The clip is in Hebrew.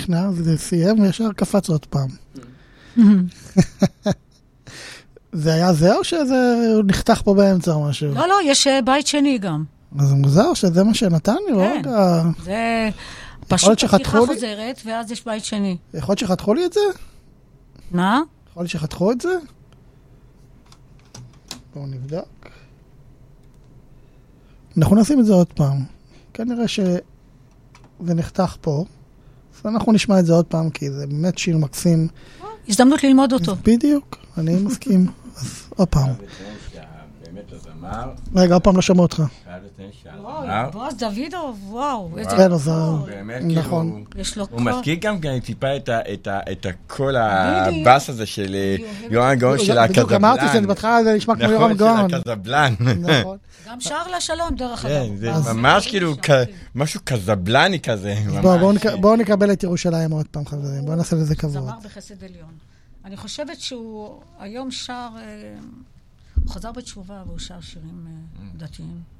שנייה, זה סיים וישר קפץ עוד פעם. זה היה זה או שזה נחתך פה באמצע או משהו? לא, יש בית שני גם. אז זה מוזר שזה מה שנתן לי, כן, זה פשוט הפתיחה חוזרת, ואז יש בית שני. יכול להיות שחתכו לי את זה? מה? יכול להיות שחתכו את זה? בואו נבדק. אנחנו נשים את זה עוד פעם. כנראה שזה נחתך פה. אז אנחנו נשמע את זה עוד פעם, כי זה באמת שיר מקסים. הזדמנות ללמוד אותו. בדיוק, אני מסכים. אז עוד פעם. באמת הזמר. רגע, עוד פעם לא שמעו אותך. בועז דוידוב, וואו. כן, אז באמת, נכון. הוא מזכיר גם טיפה את כל הבאס הזה של יורם גאון של הקזבלן. בדיוק, אמרתי שזה בהתחלה זה נשמע כמו יורם גאון. נכון, של הקזבלן. נכון. גם שער לשלום, דרך אגב. כן, זה ממש כאילו משהו קזבלני כזה. בואו נקבל את ירושלים עוד פעם, חברים. בואו נעשה לזה כבוד. זמר בחסד עליון. אני חושבת שהוא היום שר, הוא חזר בתשובה והוא שר שירים דתיים.